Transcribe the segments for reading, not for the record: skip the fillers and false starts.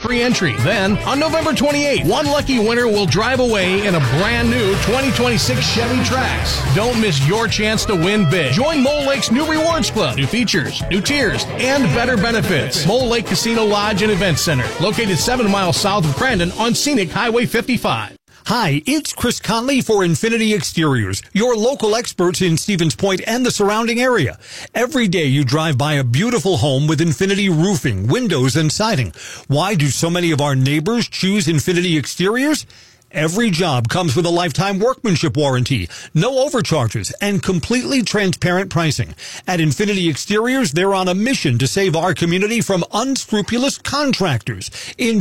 free entry. Then, on November 28th, one lucky winner will drive away in a brand new 2026 Chevy Trax. Don't miss your chance to win big. Join Mole Lake's new Rewards Club, new features, new tiers, and better benefits. Mole Lake Casino Lodge and Event Center, located 7 miles south of Crandon on Scenic Highway 55. Hi, it's Chris Conley for Infinity Exteriors, your local experts in Stevens Point and the surrounding area. Every day you drive by a beautiful home with Infinity roofing, windows, and siding. Why do so many of our neighbors choose Infinity Exteriors? Every job comes with a lifetime workmanship warranty, no overcharges, and completely transparent pricing. At Infinity Exteriors, they're on a mission to save our community from unscrupulous contractors.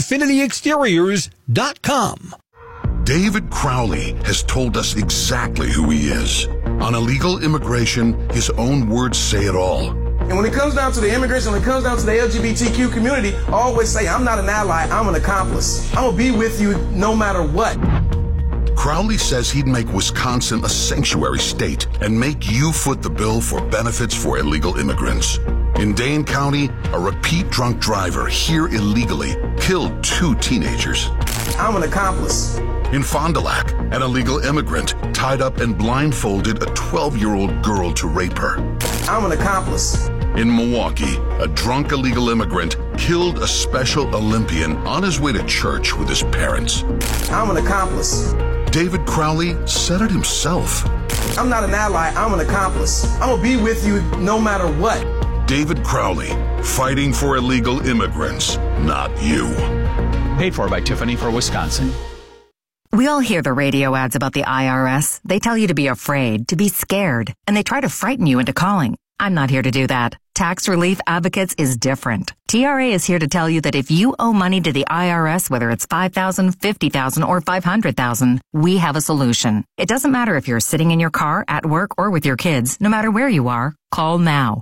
InfinityExteriors.com. David Crowley has told us exactly who he is. On illegal immigration, his own words say it all. And when it comes down to the immigration, when it comes down to the LGBTQ community, I always say, I'm not an ally, I'm an accomplice. I'm going to be with you no matter what. Crowley says he'd make Wisconsin a sanctuary state and make you foot the bill for benefits for illegal immigrants. In Dane County, a repeat drunk driver here illegally killed 2 teenagers. I'm an accomplice. In Fond du Lac, an illegal immigrant tied up and blindfolded a 12-year-old girl to rape her. I'm an accomplice. In Milwaukee, a drunk illegal immigrant killed a Special Olympian on his way to church with his parents. I'm an accomplice. David Crowley said it himself. I'm not an ally, I'm an accomplice. I'm going to be with you no matter what. David Crowley, fighting for illegal immigrants, not you. Paid for by Tiffany for Wisconsin. We all hear the radio ads about the IRS. They tell you to be afraid, to be scared, and they try to frighten you into calling. I'm not here to do that. Tax Relief Advocates is different. TRA is here to tell you that if you owe money to the IRS, whether it's $5,000, $50,000, or $500,000, we have a solution. It doesn't matter if you're sitting in your car, at work, or with your kids. No matter where you are, call now.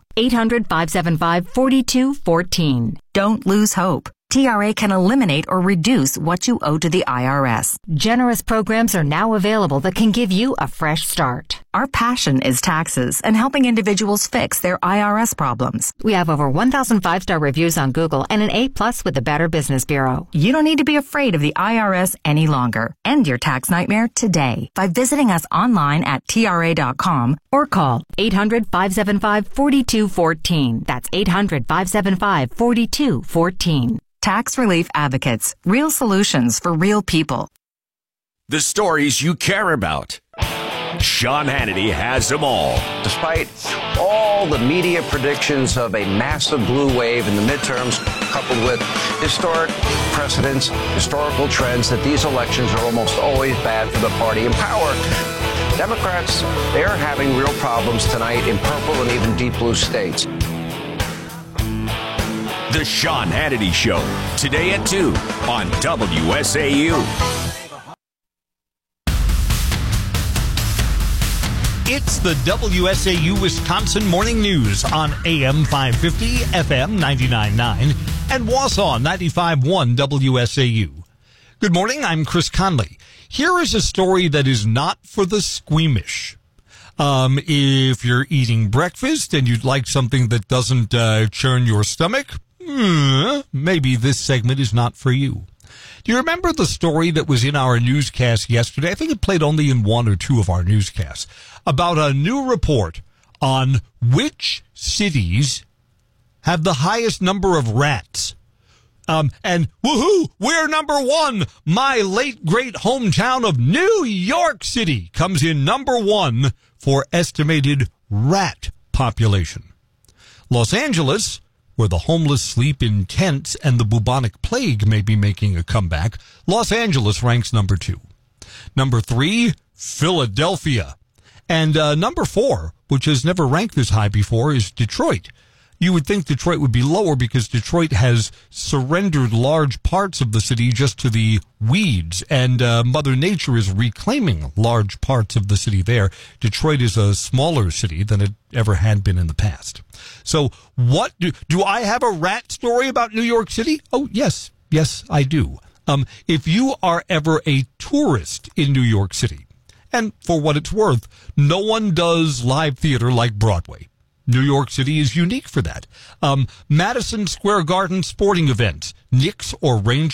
800-575-4214. Don't lose hope. TRA can eliminate or reduce what you owe to the IRS. Generous programs are now available that can give you a fresh start. Our passion is taxes and helping individuals fix their IRS problems. We have over 1,000 5-star reviews on Google and an A+ with the Better Business Bureau. You don't need to be afraid of the IRS any longer. End your tax nightmare today by visiting us online at TRA.com or call 800-575-4214. That's 800-575-4214. Tax Relief Advocates. Real solutions for real people. The stories you care about. Sean Hannity has them all. Despite all the media predictions of a massive blue wave in the midterms, coupled with historic precedents, historical trends, that these elections are almost always bad for the party in power, Democrats, they are having real problems tonight in purple and even deep blue states. The Sean Hannity Show, today at 2 on WSAU. It's the WSAU Wisconsin Morning News on AM 550, FM 99.9, and Wausau 95.1 WSAU. Good morning, I'm Chris Conley. Here is a story that is not for the squeamish. If you're eating breakfast and you'd like something that doesn't churn your stomach, maybe this segment is not for you. Do you remember the story that was in our newscast yesterday? I think it played only in 1 or 2 of our newscasts about a new report on which cities have the highest number of rats. And woohoo, we're number 1. My late great hometown of New York City comes in number 1 for estimated rat population. Los Angeles, where the homeless sleep in tents and the bubonic plague may be making a comeback, Los Angeles ranks number 2. Number 3, Philadelphia. And number 4, which has never ranked this high before, is Detroit. You would think Detroit would be lower because Detroit has surrendered large parts of the city just to the weeds, and Mother Nature is reclaiming large parts of the city there. Detroit is a smaller city than it ever had been in the past. So what do I have a rat story about New York City? Oh, yes, I do. If you are ever a tourist in New York City, and for what it's worth, no one does live theater like Broadway. New York City is unique for that. Madison Square Garden sporting events, Knicks or Rangers